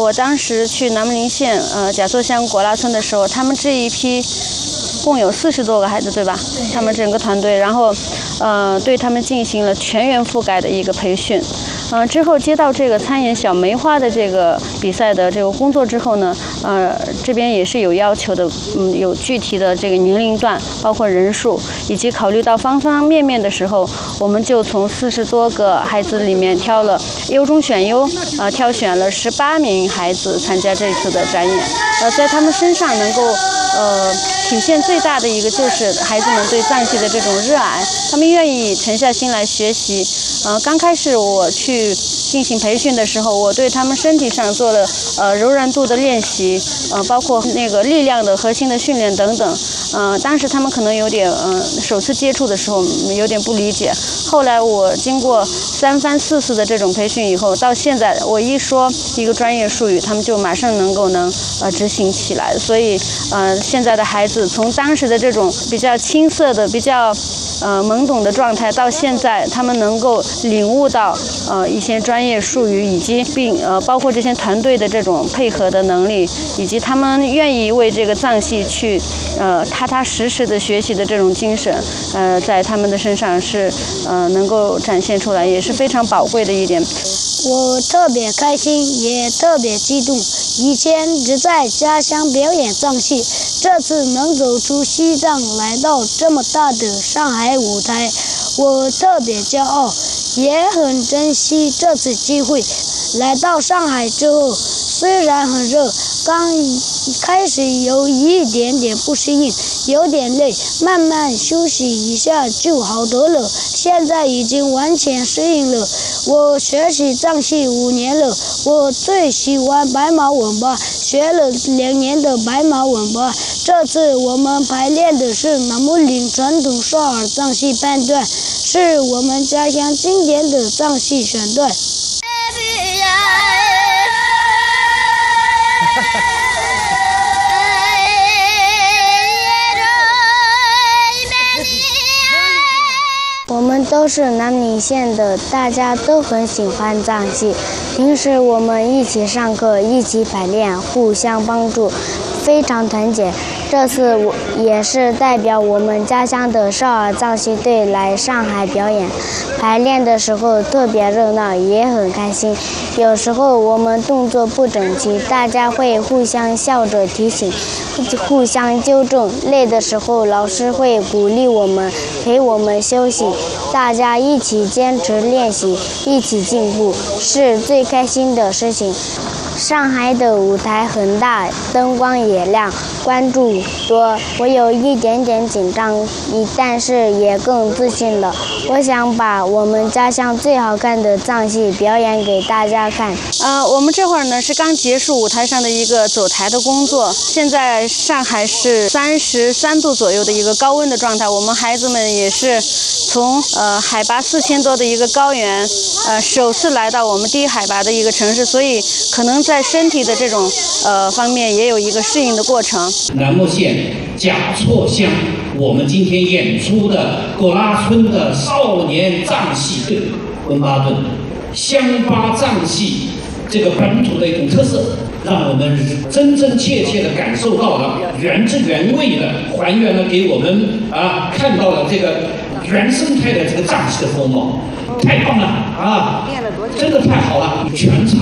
我当时去南木林县甲错乡果拉村的时候，他们这一批共有40多个孩子，对吧？他们整个团队，然后对他们进行了全员覆盖的一个培训。之后接到这个参演小梅花的这个比赛的这个工作之后呢，这边也是有要求的，有具体的这个年龄段，包括人数，以及考虑到方方面面的时候，我们就从40多个孩子里面挑了优中选优，挑选了18名孩子参加这次的展演。在他们身上能够体现最大的一个就是孩子们对藏戏的这种热爱，他们愿意沉下心来学习。刚开始我去进行培训的时候，我对他们身体上做了柔软度的练习，包括那个力量的核心的训练等等。当时他们可能有点首次接触的时候有点不理解，后来我经过3番4次的这种培训以后，到现在我一说一个专业术语，他们就马上能执行起来。所以现在的孩子从当时的这种比较青涩的比较懵懂的状态，到现在他们能够领悟到一些专业术语，以及包括这些团队的这种配合的能力，以及他们愿意为这个藏戏去踏踏实实的学习的这种精神，在他们的身上是能够展现出来，也是非常宝贵的一点。 我特别开心，也特别激动。以前只在家乡表演藏戏，这次能走出西藏来到这么大的上海舞台，我特别骄傲，也很珍惜这次机会。来到上海之后，虽然很热，刚开始有一点点不适应，有点累，慢慢休息一下就好得了。现在已经完全适应了。我学习藏戏5年了，我最喜欢白马吻巴，学了2年的白马吻巴。这次我们排练的是南木林传统少儿藏戏班段，是我们家乡经典的藏戏选段。 我们都是南木林县的，大家都很喜欢藏戏。平时我们一起上课，一起排练，互相帮助，非常团结。这次我也是代表我们家乡的少儿藏戏队来上海表演，排练的时候特别热闹，也很开心。有时候我们动作不整齐，大家会互相笑着提醒，互相纠正。累的时候，老师会鼓励我们，陪我们休息。大家一起坚持练习，一起进步，是最开心的事情。上海的舞台很大，灯光也亮，关注多，我有一点点紧张，但是也更自信了。我想把我们家乡最好看的藏戏表演给大家看。 我们这会儿呢是刚结束舞台上的一个走台的工作，现在上海是33度左右的一个高温的状态，我们孩子们也是从海拔4000多的一个高原，首次来到我们低海拔的一个城市，所以可能在身体的这种方面也有一个适应的过程。 南木县甲错乡，我们今天演出的果拉村的少年藏戏队温巴顿乡巴藏戏这个本土的一种特色，让我们真真切切地感受到了原汁原味的还原了给我们看到了这个原生态的这个藏戏的风貌，太棒了真的太好了，全场